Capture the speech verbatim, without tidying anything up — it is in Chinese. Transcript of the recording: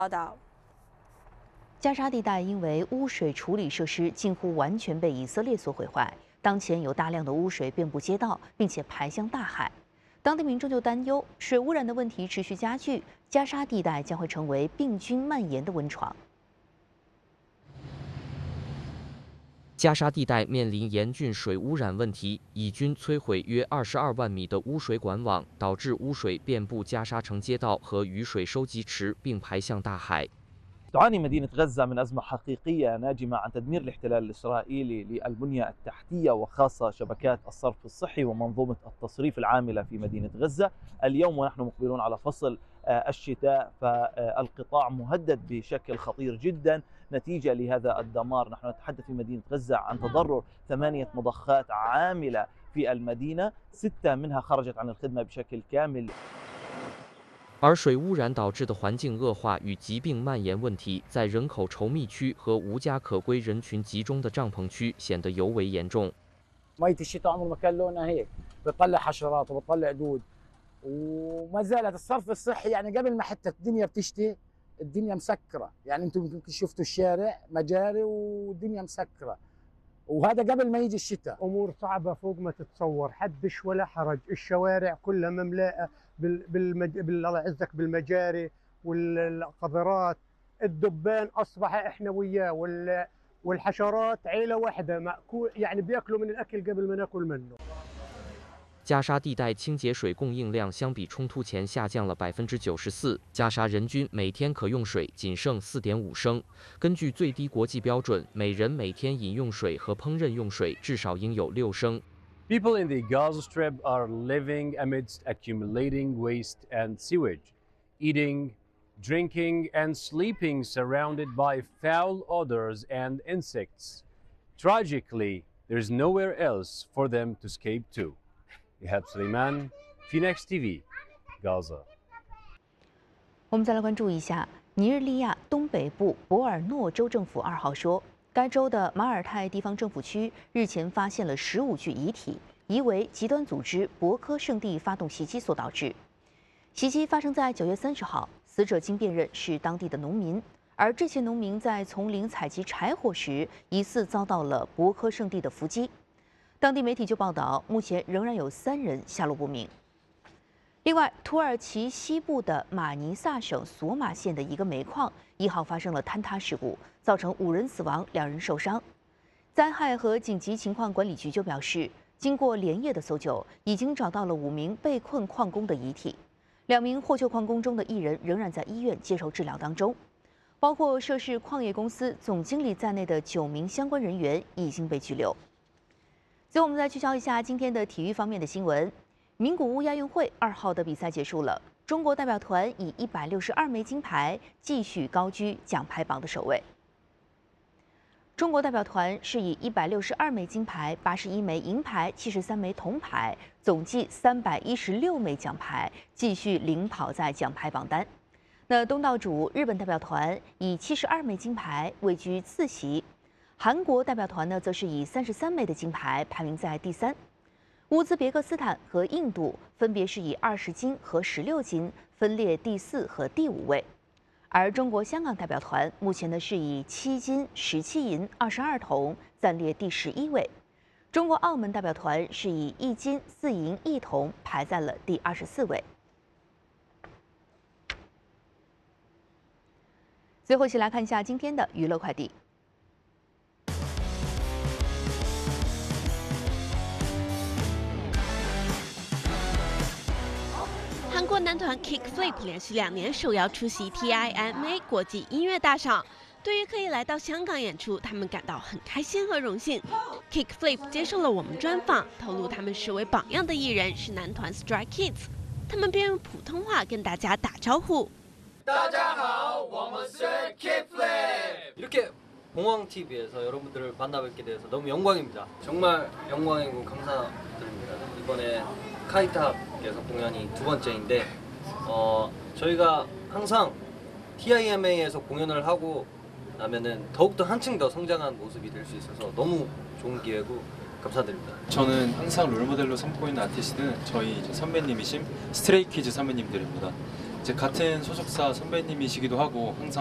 报道。 加沙地带因为污水处理设施近乎完全被以色列所毁坏，当前有大量的污水遍布街道，并且排向大海。当地民众就担忧，水污染的问题持续加剧，加沙地带将会成为病菌蔓延的温床。 加沙地带面临严峻水污染问题，以军摧毁约二十二万米的污水管网，导致污水遍布加沙城街道和雨水收集池，并排向大海。 تعاني مدينة غزة من أزمة حقيقية ناجمة عن تدمير الاحتلال الإسرائيلي للبنية التحتية وخاصة شبكات الصرف الصحي ومنظومة التصريف العاملة في مدينة غزة. اليوم ونحن مقبلون على فصل الشتاء فالقطاع مهدد بشكل خطير جدا نتيجة لهذا الدمار. نحن نتحدث في مدينة غزة عن تضرر ثمانية مضخات عاملة في المدينة، ستة منها خرجت عن الخدمة بشكل كامل. 而水污染导致的环境恶化与疾病蔓延问题，在人口稠密区和无家可归人群集中的帐篷区显得尤为严重。 مية الشتاء عمره ما كان لونها هيك، بتطلع حشرات وبتطلع دود، وما زالت الصرف الصحي يعني قبل ما حتى الدنيا بتشتي الدنيا مسكرة، يعني انتم يمكن شفتوا الشارع مجاري والدنيا مسكرة، وهذا قبل ما يجي الشتاء. امور صعبة فوق ما تتصور، حدش ولا حرج، الشوارع كلها مملوءة بالمج... الله يعزك بالمجاري والقذرات، الدبان اصبح احنا وياه وال... والحشرات عيله واحده ماكول، يعني بياكلوا من الاكل قبل ما ناكل منه。 加沙地带清洁水供应量相比冲突前下降了百分之九十四，加沙人均每天可用水仅剩四点五升。根据最低国际标准，每人每天饮用水和烹饪用水至少应有六升。 People in the Gaza Strip are living amidst accumulating waste and sewage, eating, drinking, and sleeping surrounded by foul odors and insects. Tragically, there's nowhere else for them to escape to. Ihab Suleiman, Phoenix T V, Gaza. 我们再来关注一下尼日利亚东北部博尔诺州政府二号说。 该州的马尔泰地方政府区日前发现了十五具遗体，疑为极端组织博科圣地发动袭击所导致。袭击发生在九月三十号，死者经辨认是当地的农民，而这些农民在丛林采集柴火时，疑似遭到了博科圣地的伏击。当地媒体就报道，目前仍然有三人下落不明。 另外，土耳其西部的马尼萨省索马县的一个煤矿一号发生了坍塌事故，造成五人死亡，两人受伤。灾害和紧急情况管理局就表示，经过连夜的搜救，已经找到了五名被困矿工的遗体，两名获救矿工中的一人仍然在医院接受治疗当中，包括涉事矿业公司总经理在内的九名相关人员已经被拘留。最后，我们再聚焦一下今天的体育方面的新闻。 名古屋亚运会二号的比赛结束了，中国代表团以一百六十二枚金牌继续高居奖牌榜的首位。中国代表团是以一百六十二枚金牌、八十一枚银牌、七十三枚铜牌，总计三百一十六枚奖牌，继续领跑在奖牌榜单。那东道主日本代表团以七十二枚金牌位居次席，韩国代表团呢则是以三十三枚的金牌排名在第三。 乌兹别克斯坦和印度分别是以二十金和十六金分列第四和第五位，而中国香港代表团目前呢是以七金、十七银、二十二铜暂列第十一位，中国澳门代表团是以一金、四银、一铜排在了第二十四位。最后，一起来看一下今天的娱乐快递。 韩国男团 Kick Flip 连续两年受邀出席 T I M A 国际音乐大赏，对于可以来到香港演出，他们感到很开心和荣幸。Kick Flip 接受了我们专访，透露他们视为榜样的艺人是男团 Stray Kids， 他们便用普通话跟大家打招呼。 大家好，我们是 Kick Flip。 이렇게 공항 티비에서 여러분들을 만나뵙게 돼서 너무 영광입니다. 정말 영광이고 감사드립니다. 이번에 카이탑에서 공연이 두 번째인데 어, 저희가 항상 T I M A에서 공연을 하고 나면은 더욱더 한층 더 성장한 모습이 될 수 있어서 너무 좋은 기회고 감사드립니다. 저는 항상 롤모델로 삼고 있는 아티스트는 저희 이제 선배님이신 스트레이키즈 선배님들입니다. 이제 같은 소속사 선배님이시기도 하고 항상